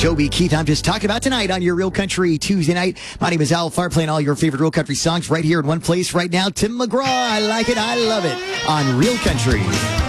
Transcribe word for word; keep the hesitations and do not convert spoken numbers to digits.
Toby Keith, I'm just talking about tonight on your Real Country Tuesday night. My name is Al Farr, playing all your favorite Real Country songs right here in one place right now. Tim McGraw, I like it, I love it, on Real Country.